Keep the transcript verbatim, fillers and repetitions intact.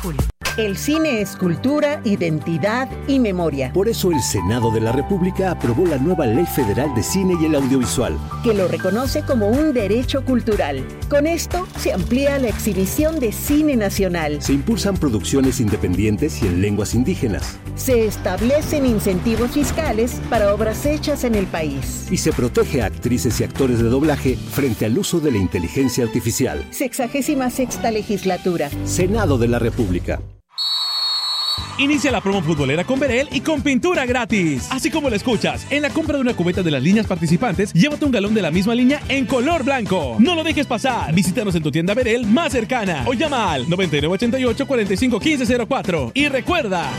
El cine es cultura, identidad y memoria. Por eso el Senado de la República aprobó la nueva Ley Federal de Cine y el Audiovisual, que lo reconoce como un derecho cultural. Con esto se amplía la exhibición de cine nacional. Se impulsan producciones independientes y en lenguas indígenas. Se establecen incentivos fiscales para obras hechas en el país. Y se protege a actrices y actores de doblaje frente al uso de la inteligencia artificial. Sexagésima sexta legislatura. Senado de la República. Inicia la promo futbolera con Berel y con pintura gratis. Así como lo escuchas, en la compra de una cubeta de las líneas participantes, llévate un galón de la misma línea en color blanco. No lo dejes pasar. Visítanos en tu tienda Berel más cercana o llama al noventa y nueve ochenta y ocho cuarenta y cinco quince cero cuatro. Y recuerda,